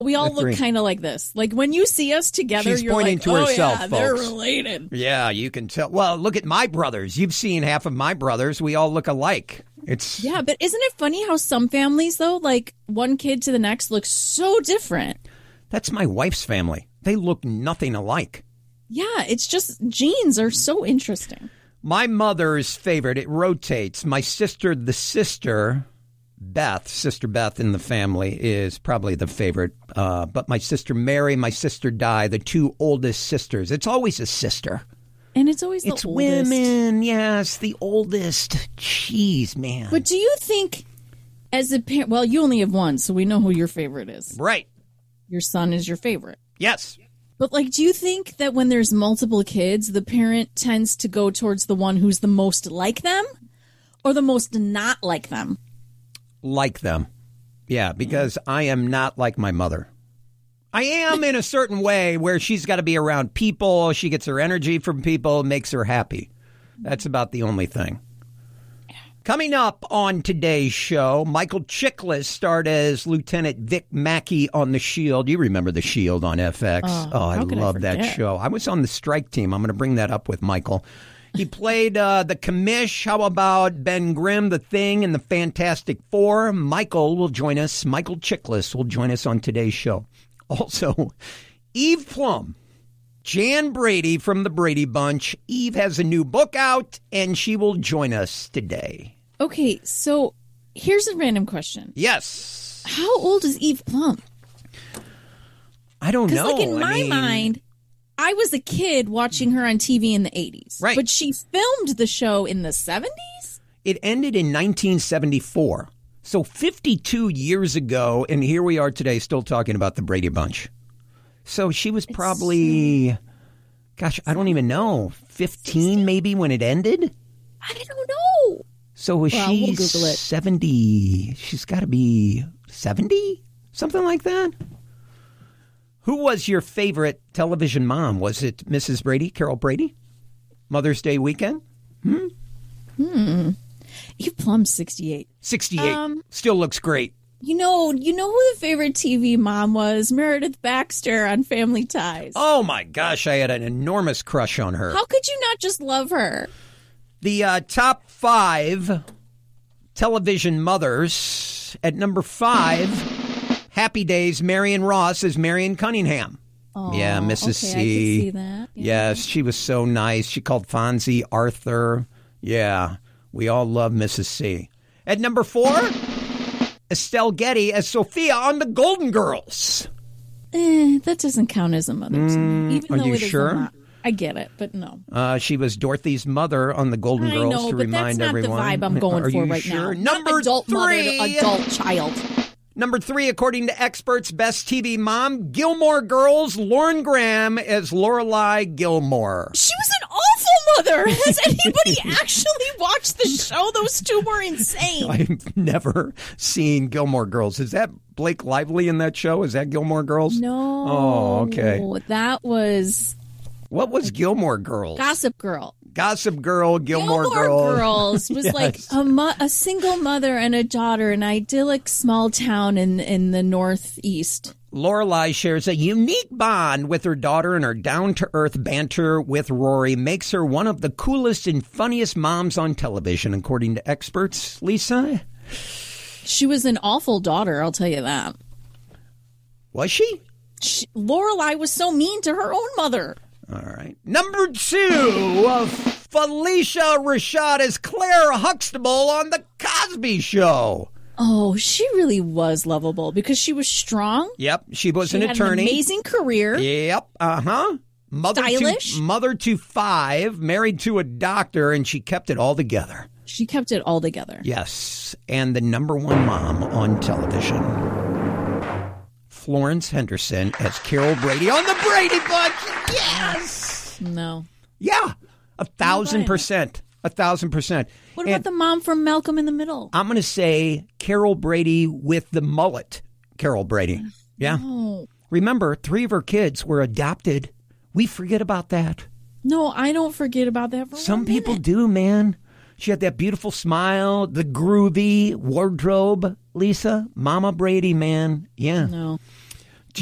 We all look kind of like this. Like when you see us together, She's you're pointing like, to herself, yeah, they're folks. related. Yeah, you can tell. Well, look at my brothers. You've seen half of my brothers. We all look alike. Yeah, but isn't it funny how some families, though, like one kid to the next looks so different? That's my wife's family. They look nothing alike. Yeah, it's just genes are so interesting. My mother's favorite, it rotates. My sister, sister Beth in the family is probably the favorite. But my sister Mary, my sister Di, the two oldest sisters. It's always a sister. And it's always the oldest. It's women, yes, the oldest. Jeez, man. But do you think, as a parent, well, you only have one, so we know who your favorite is. Right. Your son is your favorite. Yes. But, like, do you think that when there's multiple kids, the parent tends to go towards the one who's the most like them or the most not like them? Like them. Yeah, because I am not like my mother. I am in a certain way where she's got to be around people. She gets her energy from people, makes her happy. That's about the only thing. Coming up on today's show, Michael Chiklis starred as Lieutenant Vic Mackey on The Shield. You remember The Shield on FX. I love that show. I was on the strike team. I'm going to bring that up with Michael. He played the commish. How about Ben Grimm, The Thing, and the Fantastic Four? Michael will join us. Michael Chiklis will join us on today's show. Also, Eve Plum, Jan Brady from the Brady Bunch. Eve has a new book out, and she will join us today. Okay, so here's a random question. Yes. How old is Eve Plum? I don't know. Because, like, in my mind, I was a kid watching her on TV in the 80s. Right. But she filmed the show in the 70s? It ended in 1974. So 52 years ago, and here we are today still talking about the Brady Bunch. So she was probably, I don't even know, 15 maybe when it ended? I don't know. So she's we'll Google it. 70, she's got to be 70? Something like that? Who was your favorite television mom? Was it Mrs. Brady, Carol Brady? Mother's Day weekend? Eve Plum's 68. 68. Still looks great. You know who the favorite TV mom was? Meredith Baxter on Family Ties. Oh, my gosh. I had an enormous crush on her. How could you not just love her? The top 5 television mothers. At number 5, Happy Days, Marion Ross as Marion Cunningham. Oh, yeah, Mrs. C. I could see that. Yeah. Yes, she was so nice. She called Fonzie Arthur. Yeah, we all love Mrs. C. At number 4, Estelle Getty as Sophia on The Golden Girls. That doesn't count as a mother to me. Even Are though you it is sure? not. I get it, but no. She was Dorothy's mother on The Golden I Girls know, to but remind that's not everyone. the vibe I'm going Are for you right sure? now. Number Not adult 3. mother to adult child. Number 3, according to experts, best TV mom, Gilmore Girls, Lauren Graham as Lorelai Gilmore. She was an awful mother. Has anybody actually watched the show? Those two were insane. I've never seen Gilmore Girls. Is that Blake Lively in that show? Is that Gilmore Girls? No. Oh, okay. That was What was Gilmore Girls? Gossip Girl. Gossip Girl, Gilmore Girls was Yes. like a single mother and a daughter in an idyllic small town in the Northeast. Lorelai shares a unique bond with her daughter, and her down-to-earth banter with Rory makes her one of the coolest and funniest moms on television, according to experts. Lisa? She was an awful daughter, I'll tell you that. Was she? Lorelai was so mean to her own mother. All right. Number 2, Felicia Rashad as Claire Huxtable on The Cosby Show. Oh, she really was lovable because she was strong. Yep, she was an had attorney. An amazing career. Yep, Stylish. Mother to 5, married to a doctor, and she kept it all together. She kept it all together. Yes, and the number 1 mom on television, Florence Henderson as Carol Brady on The Brady Bunch. Yes. No. Yeah, 1,000%. 1,000%. What about the mom from Malcolm in the Middle? I'm going to say Carol Brady with the mullet. Carol Brady. Yeah. No. Remember, 3 of her kids were adopted. We forget about that. No, I don't forget about that for Some 1 people minute. do, man. She had that beautiful smile, the groovy wardrobe. Lisa, Mama Brady, man. Yeah. No.